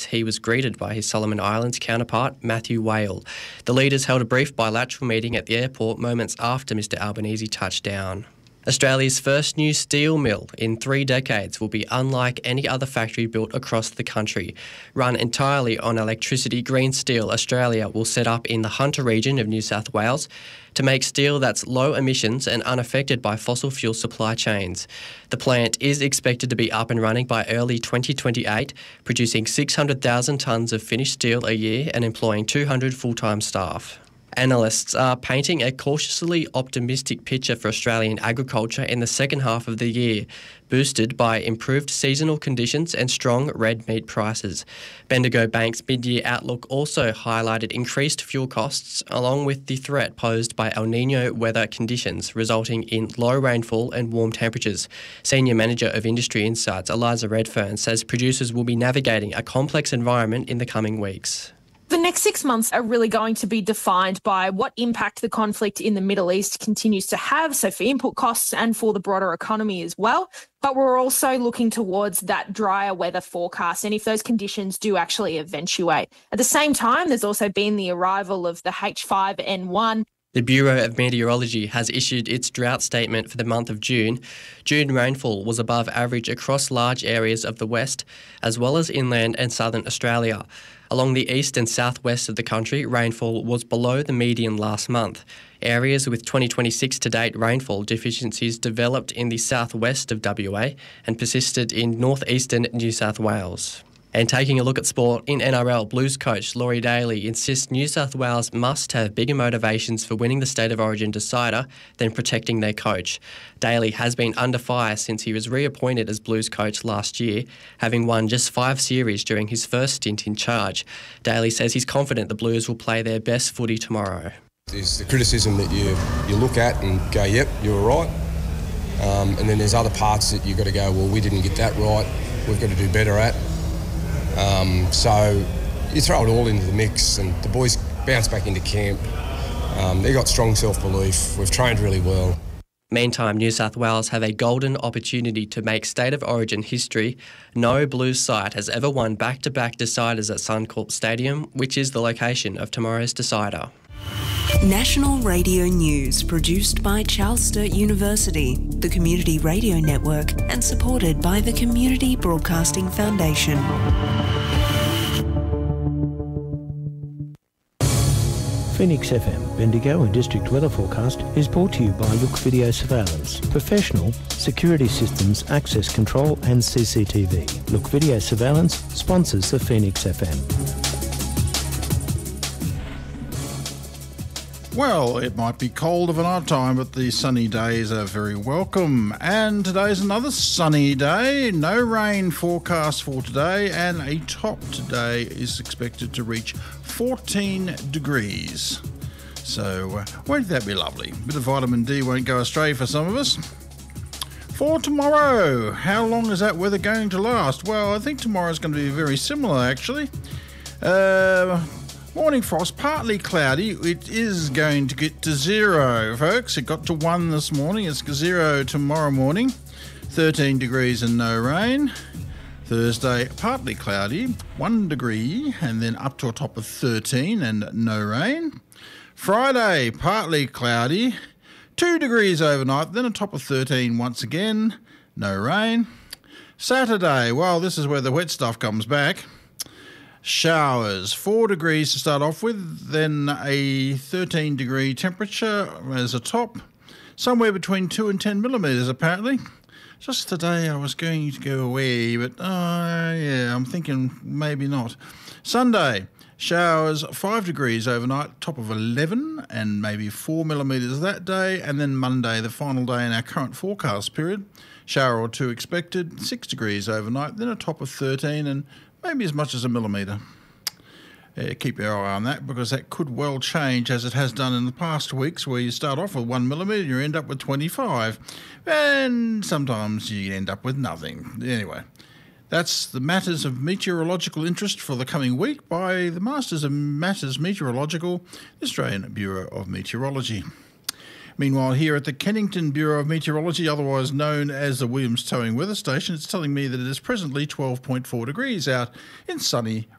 he was greeted by his Solomon Islands counterpart, Matthew Whale. The leaders held a brief bilateral meeting at the airport moments after Mr Albanese touched down. Australia's first new steel mill in 3 decades will be unlike any other factory built across the country. Run entirely on electricity, Green Steel Australia will set up in the Hunter region of New South Wales to make steel that's low emissions and unaffected by fossil fuel supply chains. The plant is expected to be up and running by early 2028, producing 600,000 tonnes of finished steel a year and employing 200 full-time staff. Analysts are painting a cautiously optimistic picture for Australian agriculture in the second half of the year, boosted by improved seasonal conditions and strong red meat prices. Bendigo Bank's mid-year outlook also highlighted increased fuel costs along with the threat posed by El Niño weather conditions, resulting in low rainfall and warm temperatures. Senior Manager of Industry Insights Eliza Redfern says producers will be navigating a complex environment in the coming weeks. The next 6 months are really going to be defined by what impact the conflict in the Middle East continues to have, so for input costs and for the broader economy as well. But we're also looking towards that drier weather forecast, and if those conditions do actually eventuate. At the same time, there's also been the arrival of the H5N1. The Bureau of Meteorology has issued its drought statement for the month of June. June rainfall was above average across large areas of the west, as well as inland and southern Australia. Along the east and southwest of the country, rainfall was below the median last month. Areas with 2026 to date rainfall deficiencies developed in the southwest of WA and persisted in northeastern New South Wales. And taking a look at sport, in NRL, Blues coach Laurie Daly insists New South Wales must have bigger motivations for winning the State of Origin decider than protecting their coach. Daly has been under fire since he was reappointed as Blues coach last year, having won just 5 series during his first stint in charge. Daly says he's confident the Blues will play their best footy tomorrow. There's the criticism that you look at and go, yep, you were right. And then there's other parts that you've got to go, well, we didn't get that right, we've got to do better at. So you throw it all into the mix and the boys bounce back into camp. They've got strong self-belief. We've trained really well. Meantime, New South Wales have a golden opportunity to make State of Origin history. No Blues side has ever won back-to-back deciders at Suncorp Stadium, which is the location of tomorrow's decider. National Radio News, produced by Charles Sturt University, the Community Radio Network, and supported by the Community Broadcasting Foundation. Phoenix FM, Bendigo and District Weather Forecast is brought to you by Look Video Surveillance, professional security systems, access control and CCTV. Look Video Surveillance sponsors the Phoenix FM. Well, it might be cold of a night time, but the sunny days are very welcome. And today's another sunny day. No rain forecast for today, and a top today is expected to reach 14 degrees. So, won't that be lovely? A bit of vitamin D won't go astray for some of us. For tomorrow, how long is that weather going to last? Well, I think tomorrow's going to be very similar, actually. Morning frost, partly cloudy. It is going to get to 0, folks. It got to 1 this morning. It's 0 tomorrow morning. 13 degrees and no rain. Thursday, partly cloudy, 1 degree, and then up to a top of 13 and no rain. Friday, partly cloudy, 2 degrees overnight, then a top of 13 once again, no rain. Saturday, well, this is where the wet stuff comes back. Showers, 4 degrees to start off with, then a 13 degree temperature as a top, somewhere between 2 and 10 millimetres apparently. Just today I was going to go away, but yeah, I'm thinking maybe not. Sunday, showers, 5 degrees overnight, top of 11 and maybe 4 millimetres that day, and then Monday, the final day in our current forecast period, shower or 2 expected, 6 degrees overnight, then a top of 13 and maybe as much as a millimetre. Keep your eye on that because that could well change as it has done in the past weeks where you start off with 1 millimetre and you end up with 25 and sometimes you end up with nothing. Anyway, that's the matters of meteorological interest for the coming week by the Masters of Matters Meteorological, the Australian Bureau of Meteorology. Meanwhile, here at the Kennington Bureau of Meteorology, otherwise known as the Williams Towing Weather Station, it's telling me that it is presently 12.4 degrees out in sunny